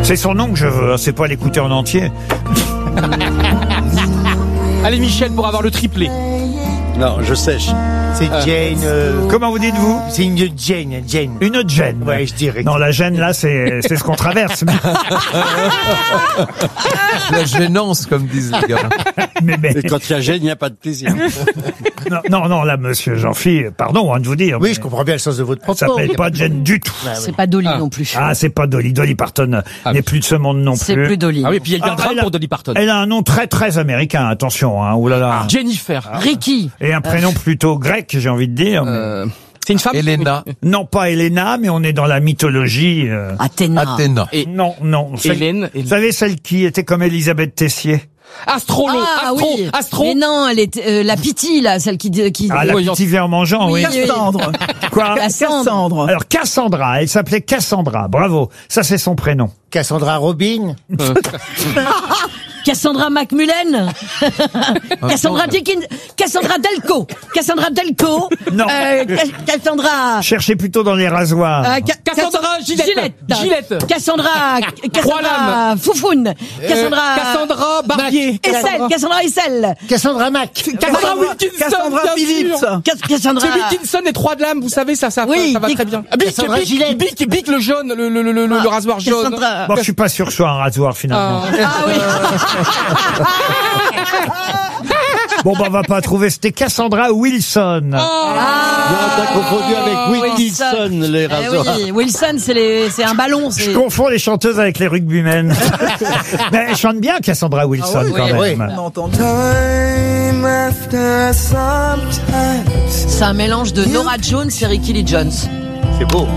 C'est son nom que je veux, hein, c'est pas l'écouter en entier. Allez Michel pour avoir le triplé. Non, je sèche. C'est Jane. Comment vous dites-vous? C'est une Jane. Une gêne. Ouais, je dirais. Non, la gêne, là, c'est ce qu'on traverse. La gênance, comme disent les gars. Mais Et quand il y a gêne, il n'y a pas de plaisir. non, là, monsieur Jean-Philippe, pardon de vous dire. Oui, je comprends bien le sens de votre propos. Ça s'appelle pas gêne du tout. C'est pas Dolly non plus. Ah, c'est pas Dolly. Dolly Parton n'est plus de ce monde non plus. C'est plus Dolly. Ah oui, puis il y a eu un drame pour Dolly Parton. Elle a un nom très très américain, attention, hein. Ouh là là. Jennifer. Ricky. Et un prénom plutôt grec, j'ai envie de dire. C'est une femme. Elena. Non, pas Elena, mais on est dans la mythologie. Athéna. Et Non. Hélène. Vous savez, celle qui était comme Elisabeth Tessier. Astrolo. Ah oui. Astro. Mais non, elle est la Piti là, celle qui Ah, la petite verre mangeant, oui. Cassandre. Quoi? Cassandre. Alors, Cassandra, elle s'appelait Cassandra, bravo. Ça, c'est son prénom. Cassandra Robin. Cassandra Macmullen. Cassandra Dickens. Cassandra Delco. Non. Cassandra. Cherchez plutôt dans les rasoirs. Cassandra Gillette. Cassandra Foufoune. Cassandra Barbier. Cassandra Essel. Cassandra Mac. Cassandra Wilkinson. Cassandra bien Phillips. sûr. Cassandra. C'est Wilkinson et 3 de l'âme, vous savez, ça Oui, va Bic. très bien. Cassandra Gillette. Bic le jaune, le rasoir jaune. Cassandra. Bon, je suis pas sûr que ce soit un rasoir, finalement. Ah oui. Bon, on va pas trouver. C'était Cassandra Wilson. Non, t'as confondu avec Wilkinson, les rasoirs. Oui, Wilson, c'est un ballon. Je confonds les chanteuses avec les rugbymen. Mais elle chante bien, Cassandra Wilson, quand même. On a entendu. C'est un mélange de Nora Jones et Ricky Lee Jones. C'est beau.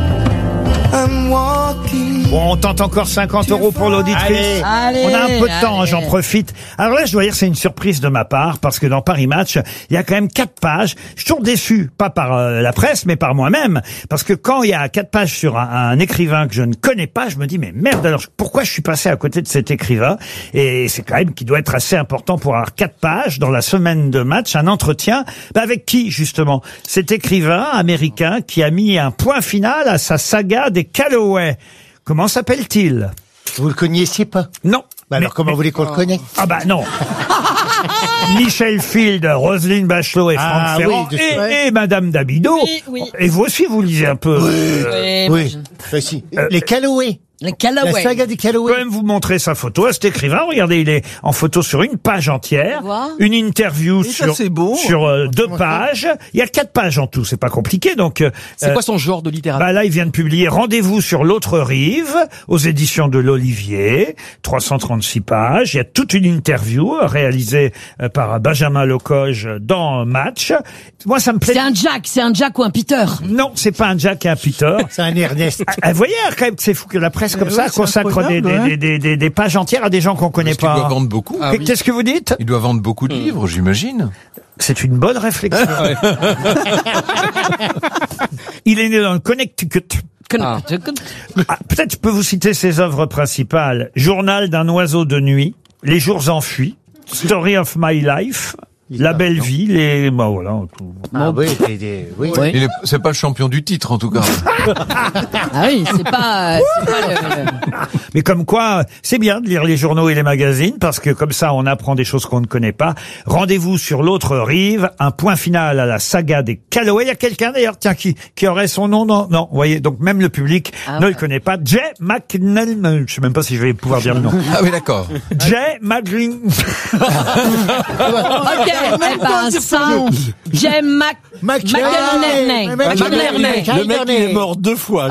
Bon, on tente encore 50 € pour l'auditrice. Allez, On a un peu de temps, allez. j'en profite. Alors là, je dois dire, c'est une surprise de ma part, parce que dans Paris Match, il y a quand même 4 pages. Je suis toujours déçu, pas par la presse, mais par moi-même. Parce que quand il y a 4 pages sur un écrivain que je ne connais pas, je me dis, mais merde, alors pourquoi je suis passé à côté de cet écrivain? Et c'est quand même qui doit être assez important pour avoir 4 pages dans la semaine de match, un entretien. Avec qui, justement? Cet écrivain américain qui a mis un point final à sa saga des Calloway. Comment s'appelle-t-il? Vous le connaissiez pas? Non. Bah alors comment vous voulez qu'on le connaisse? Ah bah non. Michel Field, Roselyne Bachelot et Franck Ferrand oui, et Madame Dabido. Oui. Et vous aussi, vous lisez un peu. Oui. Si. Les Calloway. Les La Calloway. saga des Je peux Calloway. même vous montrer sa photo à cet écrivain. Regardez, il est en photo sur une page entière. Voir. Une interview ça, sur c'est beau. sur 2 pages. Il y a 4 pages en tout. C'est pas compliqué. Donc, C'est quoi son genre de littérature? bah là, il vient de publier Rendez-vous sur l'autre rive aux éditions de l'Olivier, 336 pages. Il y a toute une interview réalisée par Benjamin Lecoge dans Match. Moi, ça me plaît. C'est un Jack ou un Peter. Non, c'est pas un Jack et un Peter. C'est un Ernest. Vous voyez quand même que c'est fou que la presse comme ça ouais, c'est consacre incroyable, des pages entières à des gens qu'on connaît Parce qu'il doit pas. vendre beaucoup. Qu'est-ce que vous dites? Il doit vendre beaucoup de livres, j'imagine. C'est une bonne réflexion. Il est né dans le Connecticut. Ah, peut-être je peux vous citer ses œuvres principales. Journal d'un oiseau de nuit, Les jours enfuis, Story of my life, La belle vie, les... Bah voilà. Ah oui, oui. C'est pas le champion du titre, en tout cas. Ah oui, c'est pas Mais comme quoi, c'est bien de lire les journaux et les magazines, parce que comme ça, on apprend des choses qu'on ne connaît pas. Rendez-vous sur l'autre rive, un point final à la saga des Calloway. Il y a quelqu'un d'ailleurs, tiens, qui aurait son nom, non, vous voyez, donc même le public ne le connaît pas. Jay McNell, je sais même pas si je vais pouvoir dire le nom. Ah oui, d'accord. Jay McGlynn. Ok, eh ben ça, j'aime McNerney. Le mec, il est mort 2 fois.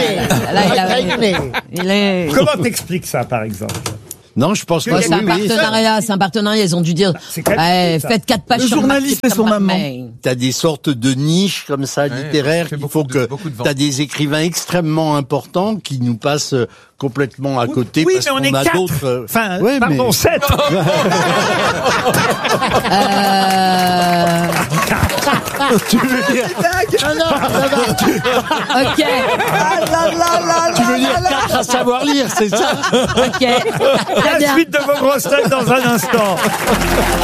Comment t'expliques ça, par exemple? Non, je pense que c'est un partenariat, ils ont dû dire, faites 4 pages. Le journaliste et son amant. t'as des sortes de niches comme ça littéraires qu'il faut que t'as des écrivains extrêmement importants qui nous passent complètement à côté. Oui, parce mais on est qu'on a 4. d'autres. Enfin, ouais, pardon, 7. Tu veux dire Ok. Tu veux dire 4 à savoir lire, c'est ça? Ok. La suite de vos grosses têtes dans un instant.